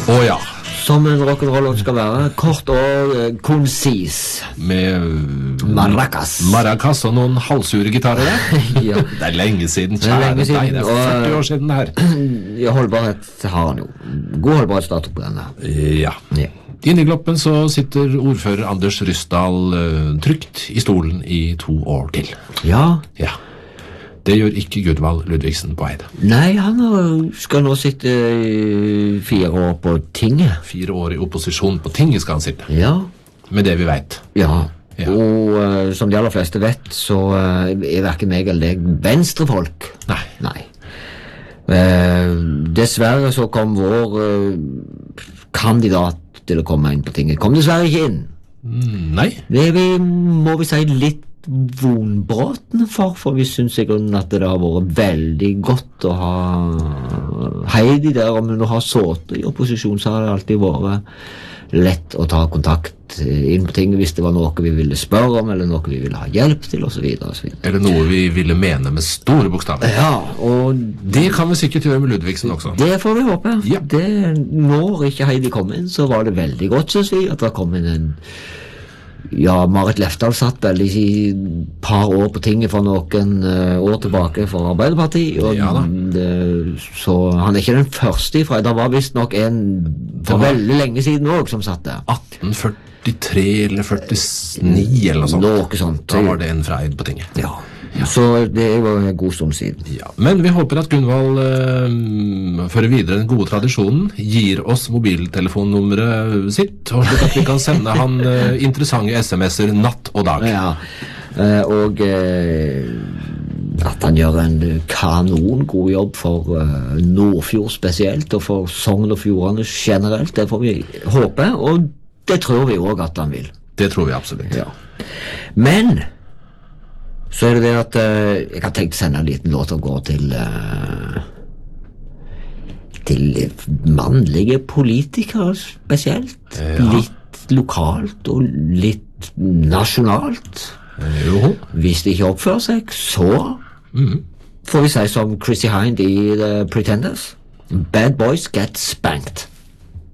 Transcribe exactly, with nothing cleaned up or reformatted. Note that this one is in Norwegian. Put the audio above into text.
Å ja. Som en rock'n'roll skal være. Kort og uh, konsis. Med uh, maracas. Maracas og noen halvsure gitarer. Ja. Det er lenge siden, Det er kjære lenge siden, deg. Det er førti år siden det her. Ja, holdbarhet har han jo. God holdbarhetsdato på denne. Ja. Ja. Inne i Gloppen så sitter ordfører Anders Ryssdal uh, trygt i stolen i to år til. Ja. Ja. Det gjør ikke Gudvald Ludvigsen på Eid. Nei, han skal nå sitte i fire år på tinget. Fire år i opposisjon på tinget skal han sitte. Ja. Med det vi vet. Ja. Ja. Og uh, som de aller fleste vet, så uh, er hverken meg eller deg venstrefolk. Nei. Nei. Uh, dessverre så kom vår uh, kandidat til å komme inn på tinget. Kom dessverre ikke inn. Mm, nei. Det vi, må vi si, litt vonbråtende for, for vi synes i grunnen at det har vært veldig godt å ha Heidi der. Om hun har sittet i opposisjon, så har det alltid vært lett å ta kontakt inn på ting hvis det var noe vi ville spørre om, eller noe vi ville ha hjelp til, og så videre, og så videre. Eller noe vi ville mene med store bokstaver. Ja, og det kan vi sikkert gjøre med Ludvigsen også. Det får vi håpe. Ja. Det, når ikke Heidi kom inn, så var det veldig godt, synes vi, at det kom inn en Ja, Marit Lefdal satt vel i par år på tinget for noen uh, år tilbake for Arbeiderpartiet, og ja, det, så han er ikke den første ifra. Det var vist nok en for var veldig lenge siden også som satt der. atten førtitre eller førtini eller noe sånt. Noe sånt. Da var det en fra Eid på tinget. Ja. Ja. Så det er jo en god stund siden. Ja, men vi håper at Gunvald uh, fører videre den gode tradisjonen, gir oss mobiltelefonnummeret sitt, og slik at vi kan sende han uh, interessante sms'er natt og dag. Ja, uh, og uh, at han gjør en kanon god jobb for uh, Nordfjord spesielt, og for Sogn og Fjordane generelt. Det får vi håpe, og det tror vi også at han vil. Det tror vi absolutt. Ja. Men så er det det at uh, jeg har tenkt å sende en liten låt og gå til uh, til mannlige politikere spesielt. Ja. Litt lokalt og litt nasjonalt. Jo. Hvis de ikke oppfører seg, så Mm. får vi si som Chrissy Hind i The Pretenders. Bad boys get spanked.